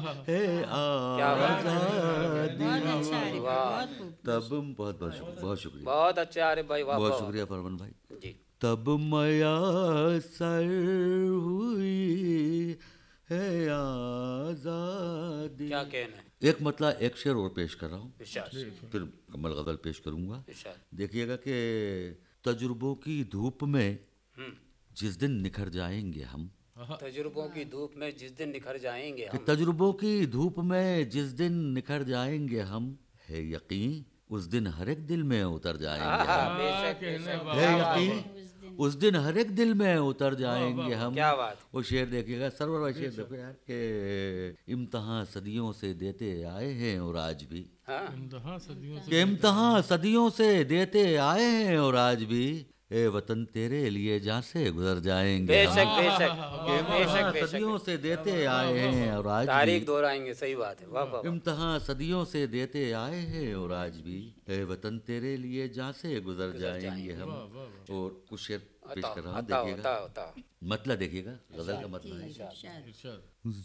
ہے بہت آزادی. اچھا عارف بھائی، بہت خوب. تب بہت بہت شکریہ، بہت شکریہ، بہت اچھا عارف بھائی، واہ بہت واہ. شکریہ فرمان بھائی. جی تب میسر ہوئی ہے آزادی. کیا کہنا ہے. ایک مطلب ایک شعر اور پیش کر رہا ہوں، ارشاد پھر کمل غزل پیش کروں گا. ارشاد. دیکھیے گا کہ تجربوں کی دھوپ میں ہم. جس دن نکھر جائیں گے ہم، تجربوں کی دھوپ میں جس دن نکھر جائیں گے کہ ہم. تجربوں کی دھوپ میں جس دن نکھر جائیں گے ہم، ہے یقین اس دن ہر ایک دل میں اتر جائیں گے ہم. بے شک بے شک. ہے یقین اس دن ہر ایک دل میں اتر جائیں گے ہم. کیا بات. وہ شعر دیکھیے گا، سرور کا شعر دیکھو یار، کہ امتحان صدیوں سے دیتے آئے ہیں اور آج بھی، ہاں کہ امتحان صدیوں سے دیتے آئے ہیں اور آج بھی، اے وطن تیرے لیے جہاں سے گزر جائیں گے بے ہم. شک بے شک کہ امتحان صدیوں سے دیتے آئے ہیں اور آج بھی، تاریخ دہرائیں گے. صحیح بات ہے. واہ واہ واہ. امتحان صدیوں سے دیتے آئے ہیں اور آج بھی، اے وطن تیرے لیے جہاں سے گزر جائیں گے ہم. اور کچھ شعر پیش کر رہا ہوں، عطا دیکھیے گا عطا عطا. مطلب، دیکھیے گا غزل کا مطلب ہے. ارشاد.